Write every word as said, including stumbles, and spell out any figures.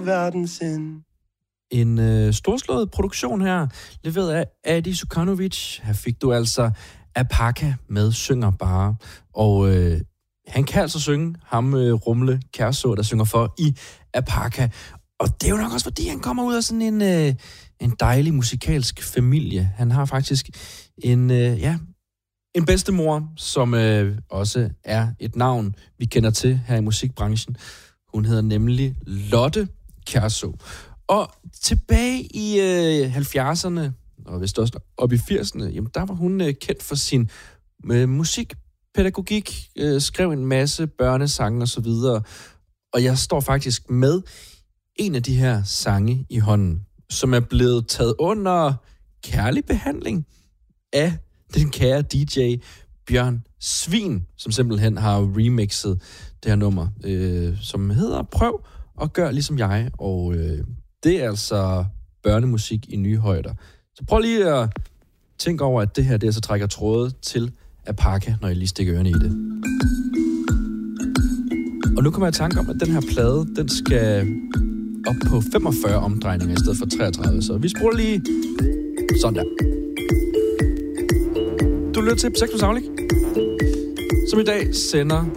Verdensen. En øh, storslået produktion her, leveret af Adi Sukanovic. Her fik du altså Apaka med Synger Bare. Og øh, han kan altså synge, ham øh, Rumle Kærså, der synger for i Apaka. Og det er jo nok også, fordi han kommer ud af sådan en, øh, en dejlig musikalsk familie. Han har faktisk en, øh, ja, en bedstemor, som øh, også er et navn, vi kender til her i musikbranchen. Hun hedder nemlig Lotte Kærså. Og tilbage i øh, halvfjerdserne, og vist også op i firserne, jamen der var hun øh, kendt for sin øh, musikpædagogik, øh, skrev en masse børnesange og så videre. Og jeg står faktisk med en af de her sange i hånden, som er blevet taget under kærlig behandling af den kære D J Bjørn Svin, som simpelthen har remixet det her nummer, øh, som hedder Prøv og gør ligesom jeg. Og øh, det er altså børnemusik i nye højder. Så prøv lige at tænke over, at det her, det er så trækker tråde til Apaka, når I lige stikker ørerne i det. Og nu kommer jeg i tanke om, at den her plade, den skal op på femogfyrre omdrejninger i stedet for treogtredive. Så vi spoler lige sådan der. Du lytter til Sex med Saglig, som i dag sender